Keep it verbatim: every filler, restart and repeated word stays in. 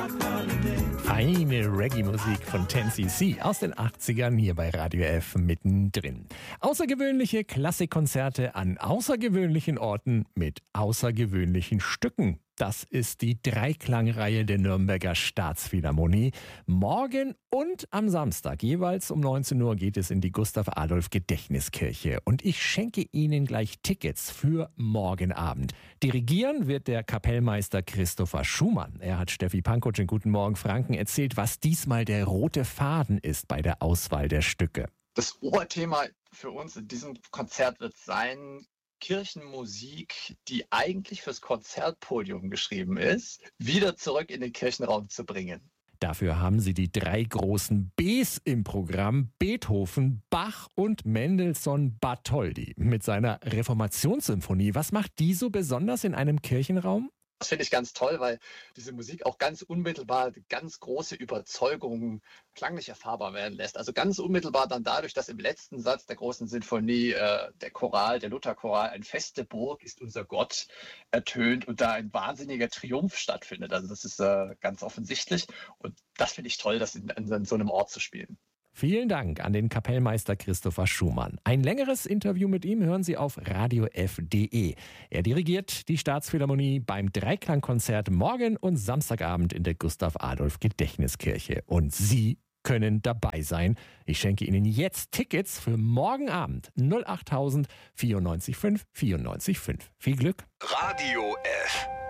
Feine Reggae-Musik von ten C C aus den achtzigern hier bei Radio F mittendrin. Außergewöhnliche Klassikkonzerte an außergewöhnlichen Orten mit außergewöhnlichen Stücken. Das ist die Dreiklangreihe der Nürnberger Staatsphilharmonie. Morgen und am Samstag jeweils um neunzehn Uhr geht es in die Gustav-Adolf-Gedächtniskirche. Und ich schenke Ihnen gleich Tickets für morgen Abend. Dirigieren wird der Kapellmeister Christopher Schumann. Er hat Steffi Pankow in Guten Morgen Franken erzählt, was diesmal der rote Faden ist bei der Auswahl der Stücke. Das Oberthema für uns in diesem Konzert wird sein: Kirchenmusik, die eigentlich fürs Konzertpodium geschrieben ist, wieder zurück in den Kirchenraum zu bringen. Dafür haben sie die drei großen Bs im Programm: Beethoven, Bach und Mendelssohn Bartholdy mit seiner Reformationssymphonie. Was macht die so besonders in einem Kirchenraum? Das finde ich ganz toll, weil diese Musik auch ganz unmittelbar ganz große Überzeugungen klanglich erfahrbar werden lässt. Also ganz unmittelbar dann dadurch, dass im letzten Satz der großen Sinfonie äh, der Choral, der Lutherchoral, ein feste Burg ist unser Gott, ertönt und da ein wahnsinniger Triumph stattfindet. Also das ist äh, ganz offensichtlich und das finde ich toll, das in, in so einem Ort zu spielen. Vielen Dank an den Kapellmeister Christopher Schumann. Ein längeres Interview mit ihm hören Sie auf radiof punkt de. Er dirigiert die Staatsphilharmonie beim Dreiklangkonzert morgen und Samstagabend in der Gustav-Adolf-Gedächtniskirche. Und Sie können dabei sein. Ich schenke Ihnen jetzt Tickets für morgen Abend. null achttausend vierundneunzig fünf vierundneunzig fünf. Viel Glück. Radio F.